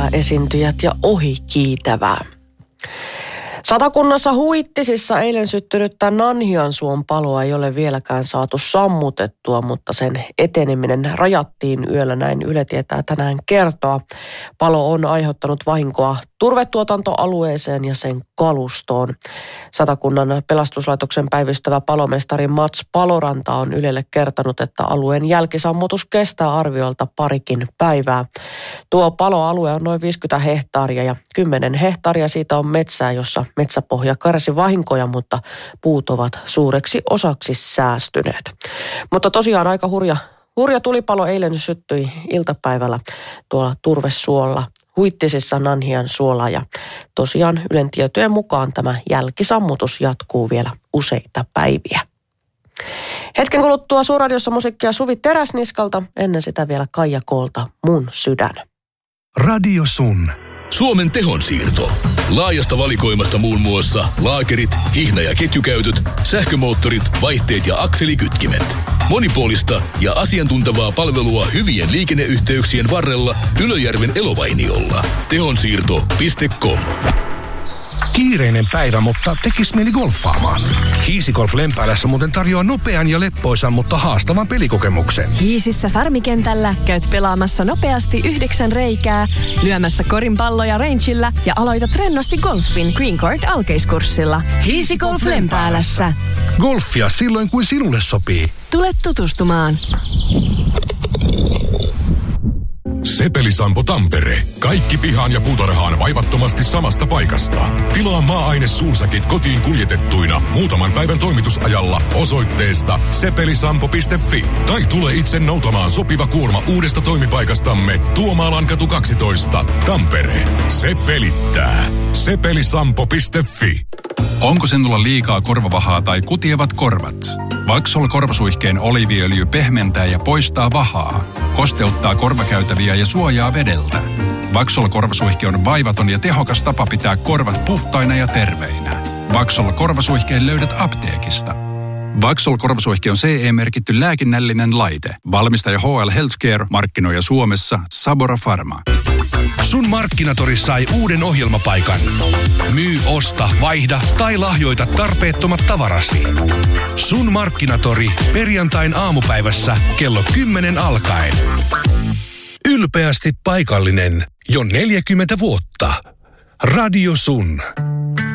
esiintyjät ja ohikiitävää. Satakunnassa Huittisissa eilen syttynyttä Nanhiansuon paloa ei ole vieläkään saatu sammutettua, mutta sen eteneminen rajattiin yöllä, näin Yle tietää tänään kertoa. Palo on aiheuttanut vahinkoa turvetuotantoalueeseen ja sen kalustoon. Satakunnan pelastuslaitoksen päivystävä palomestari Mats Paloranta on Ylelle kertonut, että alueen jälkisammutus kestää arviolta parikin päivää. Tuo paloalue on noin 50 hehtaaria ja 10 hehtaaria siitä on metsää, jossa metsäpohja kärsi vahinkoja, mutta puut ovat suureksi osaksi säästyneet. Mutta tosiaan aika hurja tulipalo eilen syttyi iltapäivällä tuolla turvesuolla Huittisissa Nanhiansuolla ja tosiaan Ylen tietojen mukaan tämä jälkisammutus jatkuu vielä useita päiviä. Hetken kuluttua Suurradiossa musiikkia Suvi Teräsniskalta, ennen sitä vielä Kaija Koolta Mun sydän. Radio Sun. Suomen tehonsiirto. Laajasta valikoimasta muun muassa laakerit, hihna- ja ketjukäytöt, sähkömoottorit, vaihteet ja akselikytkimet. Monipuolista ja asiantuntevaa palvelua hyvien liikenneyhteyksien varrella Ylöjärven Elovainiolla. Tehonsiirto.com. Kiireinen päivä, mutta tekis mieli golfaamaan. Hiisigolf Lempäälässä muuten tarjoaa nopean ja leppoisan, mutta haastavan pelikokemuksen. Hiisissä Farmikentällä käyt pelaamassa nopeasti 9 reikää, lyömässä korinpalloja rangeillä ja aloitat rennosti golfin Green Court alkeiskurssilla. Hiisigolf Lempäälässä. Golfia silloin, kun sinulle sopii. Tule tutustumaan. Sepelisampo Tampere. Kaikki pihaan ja puutarhaan vaivattomasti samasta paikasta. Tilaa maa-aine suusakit kotiin kuljetettuina muutaman päivän toimitusajalla osoitteesta sepelisampo.fi. Tai tule itse noutamaan sopiva kuorma uudesta toimipaikastamme Tuomaalan katu 12, Tampere. Se pelittää. Sepelisampo.fi. Onko sinulla liikaa korvavahaa tai kutievat korvat? Vaxol korvasuihkeen oliiviöljy pehmentää ja poistaa vahaa, kosteuttaa korvakäytäviä ja suojaa vedeltä. Vaxol korvasuihke on vaivaton ja tehokas tapa pitää korvat puhtaina ja terveinä. Vaxol korvasuihkeen löydät apteekista. Vaxol korvasuihke on CE-merkitty lääkinnällinen laite. Valmistaja HL Healthcare, markkinoija Suomessa Sabora Pharma. Sun Markkinatori sai uuden ohjelmapaikan. Myy, osta, vaihda tai lahjoita tarpeettomat tavarasi. Sun Markkinatori perjantain aamupäivässä kello 10 alkaen. Ylpeästi paikallinen jo 40 vuotta. Radio Sun.